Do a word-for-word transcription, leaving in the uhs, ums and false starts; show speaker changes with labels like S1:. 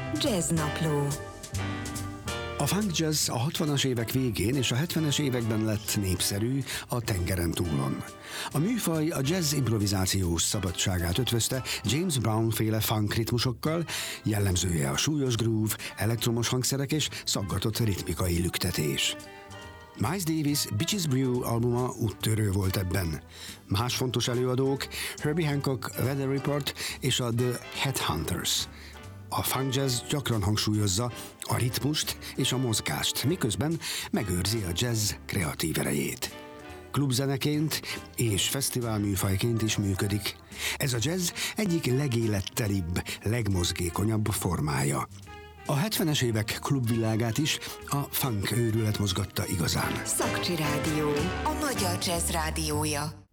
S1: Jazznapló.
S2: A funk jazz a hatvanas évek végén és a hetvenes években lett népszerű a tengeren túlon. A műfaj a jazz improvizációs szabadságát ötvözte James Brown féle funk ritmusokkal, jellemzője a súlyos groove, elektromos hangszerek és szaggatott ritmikai lüktetés. Miles Davis Bitches Brew albuma úttörő volt ebben. Más fontos előadók Herbie Hancock, Weather Report és a The Headhunters. A funk jazz gyakran hangsúlyozza a ritmust és a mozgást, miközben megőrzi a jazz kreatív erejét. Klubzeneként és fesztiválműfajként is működik. Ez a jazz egyik legélettelibb, legmozgékonyabb formája. A hetvenes évek klubvilágát is a funk őrület mozgatta igazán.
S1: Szakcsi Rádió, a magyar jazz rádiója.